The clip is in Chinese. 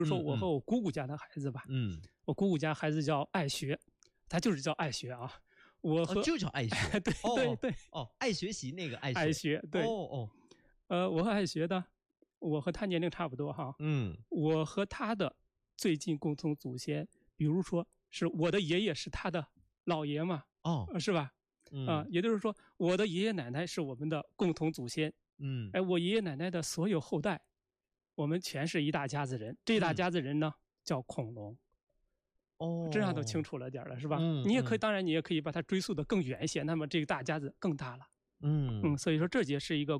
如说我和我姑姑家的孩子吧，我姑姑家孩子叫爱学，他就是叫爱学啊。我和就叫爱学， 对对对， 爱学习那个爱学， 爱学对，我和爱学的，我和他年龄差不多哈，我和他的最近共同祖先，比如说是我的爷爷是他的老爷嘛，是吧？也就是说，我的爷爷奶奶是我们的共同祖先，我爷爷奶奶的所有后代，我们全是一大家子人，这一大家子人呢叫恐龙。这样都清楚了点了，是吧？你也可以，当然你也可以把它追溯的更远一些，那么这个大家子更大了。所以说这也是一个